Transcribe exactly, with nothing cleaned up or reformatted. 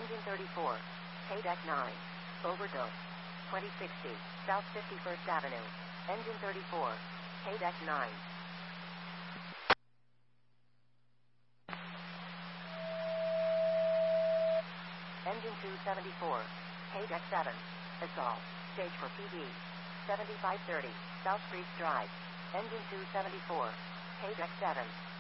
Engine thirty-four. Haydeck nine. Overdose. twenty sixty. South fifty-first Avenue. Engine thirty-four. Haydeck nine. Engine two seventy-four. Haydeck seven. Assault. Stage for P D. seventy-five thirty. South Priest Drive. Engine two seventy-four. Haydeck seven.